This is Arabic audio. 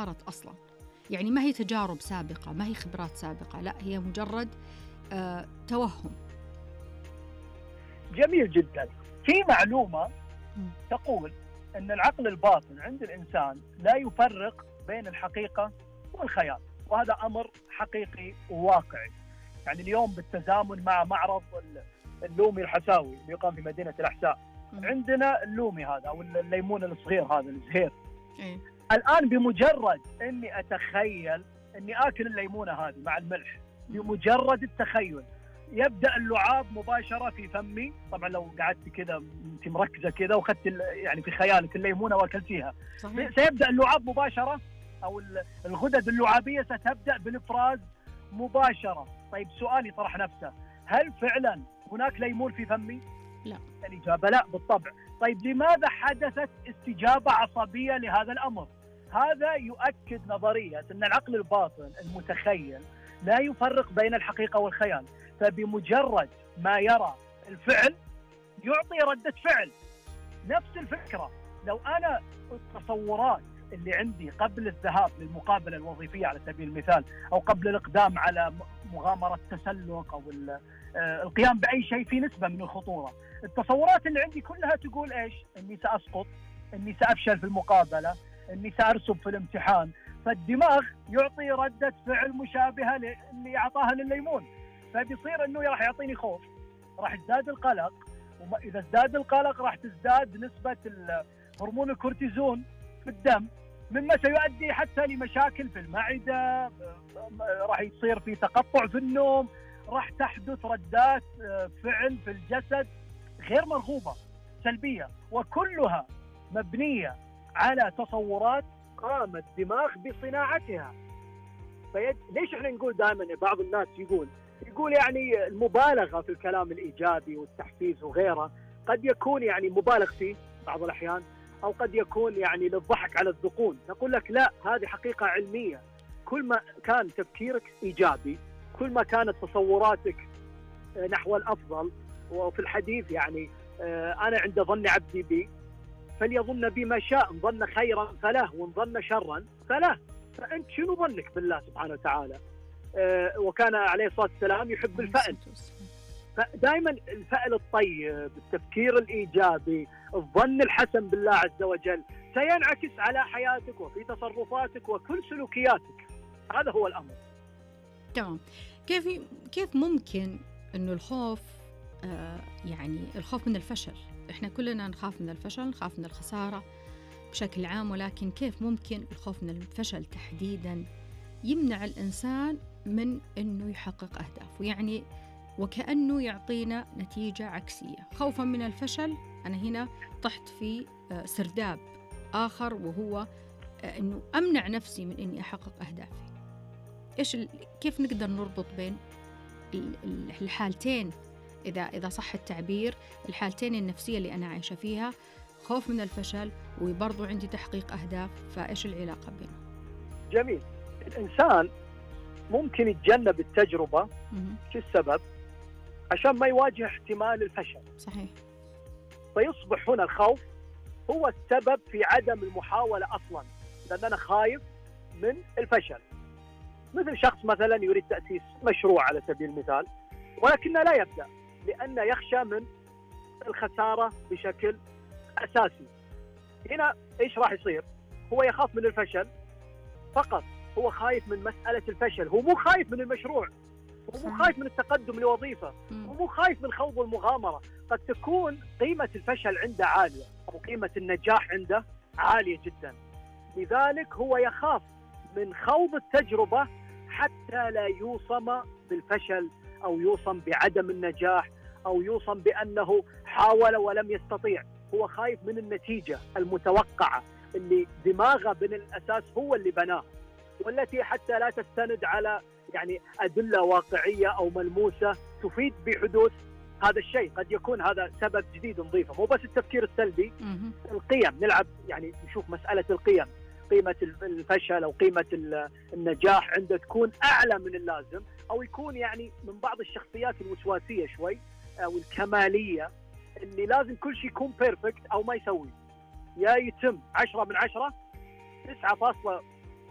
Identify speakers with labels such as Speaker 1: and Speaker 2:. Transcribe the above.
Speaker 1: صارت أصلا، يعني ما هي تجارب سابقة، ما هي خبرات سابقة، لا هي مجرد توهم.
Speaker 2: جميل جدا. في معلومة تقول أن العقل الباطن عند الإنسان لا يفرق بين الحقيقة والخيال، وهذا أمر حقيقي وواقعي. يعني اليوم بالتزامن مع معرض اللومي الحساوي اللي يقام في مدينة الأحساء، عندنا اللومي هذا أو الليمون الصغير هذا الزهير. الآن بمجرد أني أتخيل أني آكل الليمونة هذه مع الملح، بمجرد التخيل يبدأ اللعاب مباشرة في فمي. طبعا لو قعدت كذا انت مركزة كذا وخدت يعني في خيالك الليمونة واكلتيها، سيبدأ اللعاب مباشرة، أو الغدد اللعابية ستبدأ بالإفراز مباشرة. طيب سؤالي طرح نفسه، هل فعلا هناك ليمون في فمي؟
Speaker 1: لا.
Speaker 2: الإجابة لا بالطبع. طيب لماذا حدثت استجابة عصبية لهذا الأمر؟ هذا يؤكد نظرية أن العقل الباطن المتخيل لا يفرق بين الحقيقة والخيال، فبمجرد ما يرى الفعل يعطي ردة فعل. نفس الفكرة، لو أنا التصورات اللي عندي قبل الذهاب للمقابلة الوظيفية على سبيل المثال، أو قبل الإقدام على مغامرة تسلق أو القيام بأي شيء في نسبة من الخطورة، التصورات اللي عندي كلها تقول إيش؟ أني سأسقط، أني سأفشل في المقابلة، أني سأرسب في الامتحان. فالدماغ يعطي ردة فعل مشابهة اللي أعطاها للليمون، فبيصير أنه راح يعطيني خوف، راح يزداد القلق، وإذا ازداد القلق راح تزداد نسبة هرمون الكورتيزون في الدم، مما سيؤدي حتى لمشاكل في المعدة، راح يصير في تقطع في النوم، راح تحدث ردات فعل في الجسد غير مرغوبة سلبية، وكلها مبنية على تصورات قام الدماغ بصناعتها. ليش احنا نقول دائما، بعض الناس يقول يعني المبالغة في الكلام الإيجابي والتحفيز وغيره قد يكون يعني مبالغ فيه بعض الأحيان، أو قد يكون يعني للضحك على الذقون. نقول لك لا، هذه حقيقة علمية. كل ما كان تفكيرك إيجابي، كل ما كانت تصوراتك نحو الأفضل. وفي الحديث يعني أنا عند ظن عبدي بي فليظن بي ما شاء، إن ظن خيرا فله وإن ظن شرا فله. فأنت شنو ظنك بالله سبحانه وتعالى؟ وكان عليه الصلاة والسلام يحب الفأل، فدائما الفأل الطيب، التفكير الإيجابي، الظن الحسن بالله عز وجل سينعكس على حياتك وفي تصرفاتك وكل سلوكياتك. هذا هو الأمر.
Speaker 1: تمام. كيف ممكن إنه الخوف، يعني الخوف من الفشل، إحنا كلنا نخاف من الفشل، نخاف من الخسارة بشكل عام، ولكن كيف ممكن الخوف من الفشل تحديداً يمنع الإنسان من إنه يحقق أهدافه؟ يعني وكأنه يعطينا نتيجة عكسية. خوفاً من الفشل أنا هنا طحت في سرداب آخر، وهو إنه أمنع نفسي من إني أحقق أهدافي. كيف نقدر نربط بين الحالتين، إذا صح التعبير، الحالتين النفسية اللي أنا عايشة فيها، خوف من الفشل وبرضو عندي تحقيق أهداف، فإيش العلاقة بينهم؟
Speaker 2: جميل. الإنسان ممكن يتجنب التجربة. شو السبب؟ عشان ما يواجه احتمال الفشل.
Speaker 1: صحيح.
Speaker 2: فيصبح هنا الخوف هو السبب في عدم المحاولة أصلا، لأن أنا خايف من الفشل. مثل شخص مثلا يريد تأسيس مشروع على سبيل المثال، ولكنه لا يبدأ لأنه يخشى من الخسارة بشكل أساسي. هنا إيش راح يصير؟ هو يخاف من الفشل فقط، هو خايف من مسألة الفشل، هو مو خايف من المشروع، هو مو خايف من التقدم لوظيفة، هو مو خايف من خوض المغامرة. قد تكون قيمة الفشل عنده عالية أو قيمة النجاح عنده عالية جدا، لذلك هو يخاف من خوض التجربة حتى لا يوصم بالفشل أو يوصم بعدم النجاح أو يوصم بأنه حاول ولم يستطيع. هو خايف من النتيجة المتوقعة اللي دماغه من الأساس هو اللي بناها، والتي حتى لا تستند على يعني أدلة واقعية أو ملموسة تفيد بحدوث هذا الشيء. قد يكون هذا سبب جديد نضيفه، مو بس التفكير السلبي. القيم، نلعب يعني نشوف مسألة القيم، قيمة الفشل أو قيمة النجاح عنده تكون أعلى من اللازم، أو يكون يعني من بعض الشخصيات الوسواسية شوي أو الكمالية اللي لازم كل شيء يكون بيرفكت أو ما يسوي، يا يتم 10 من 10،